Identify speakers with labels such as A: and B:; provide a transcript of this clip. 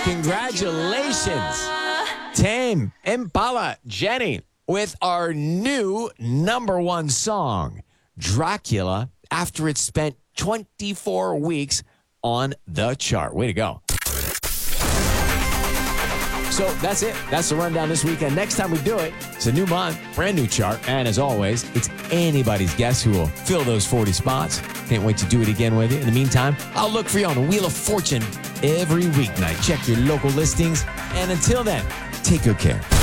A: Congratulations, Tame Impala Jenny, with our new #1 song, Dracula, after it spent 24 weeks on the chart. Way to go. So that's it. That's the rundown this weekend. Next time we do it, it's a new month, brand new chart. And as always, it's anybody's guess who will fill those 40 spots. Can't wait to do it again with you. In the meantime, I'll look for you on the Wheel of Fortune every weeknight. Check your local listings. And until then, take good care.